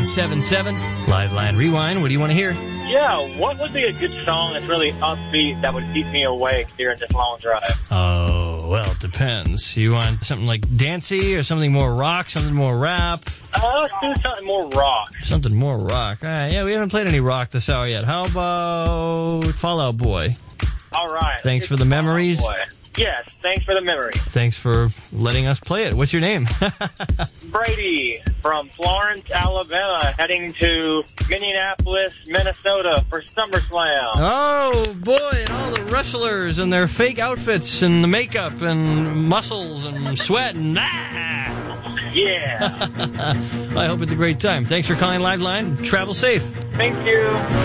977. Live Line Rewind. What do you want to hear? Yeah, what would be a good song that's really upbeat that would keep me awake during this long drive? Oh, well, it depends. You want something like dancey or something more rock, something more rap? Let's do something more rock. Something more rock. All right, yeah, we haven't played any rock this hour yet. How about Fall Out Boy? All right. Thanks for the memories. Yes, thanks for the memory. Thanks for letting us play it. What's your name? Brady from Florence, Alabama, heading to Minneapolis, Minnesota for SummerSlam. Oh, boy, and all the wrestlers and their fake outfits and the makeup and muscles and sweat and Yeah. I hope it's a great time. Thanks for calling Live Line. Travel safe. Thank you.